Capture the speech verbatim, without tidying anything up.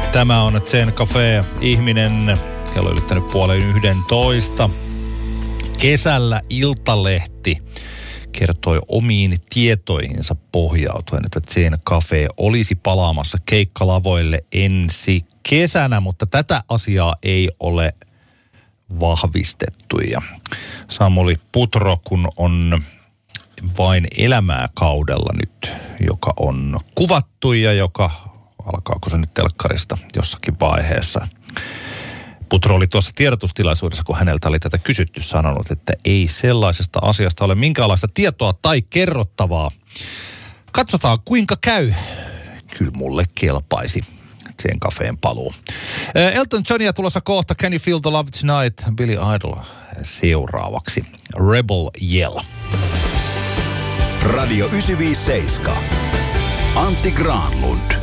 Tämä on Zen Cafe. Ihminen, kello on ylittänyt puoleen yhdentoista. Kesällä Iltalehti kertoi omiin tietoihinsa pohjautuen, että Zen Cafe olisi palaamassa keikkalavoille ensi kesänä, mutta tätä asiaa ei ole vahvistettu. Ja Samuli Putro, kun on Vain elämää kaudella nyt, joka on kuvattu ja joka, alkaako se nyt telkkarista jossakin vaiheessa. Putro oli tuossa tiedotustilaisuudessa, kun häneltä oli tätä kysytty, sanonut, että ei sellaisesta asiasta ole minkäänlaista tietoa tai kerrottavaa. Katsotaan kuinka käy. Kyllä mulle kelpaisi Zen Cafeen paluu. Elton Johnia tulossa kohta. Can you feel the love tonight? Billy Idol seuraavaksi. Rebel Yell. Radio yhdeksäntoista piste seitsemän. Antti Granlund.